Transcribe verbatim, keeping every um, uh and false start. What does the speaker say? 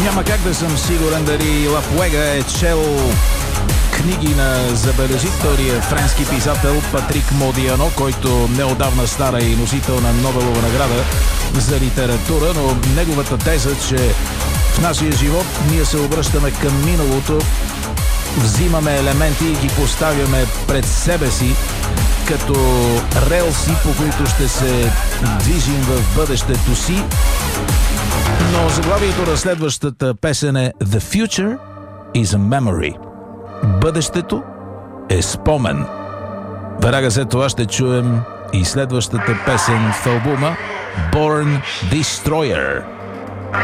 Няма как да съм сигурен дали Лапуега е чел книги на забележителния френски писател Патрик Модиано, който неодавна стара и носител на Нобелова награда за литература, но неговата теза, че в нашия живот ние се обръщаме към миналото, взимаме елементи и ги поставяме пред себе си като релси, по които ще се движим в бъдещето си. Но заглавието на следващата песен е The Future is a Memory. Бъдещето е спомен. Веднага след това ще чуем и следващата песен в албума Born Destroyer.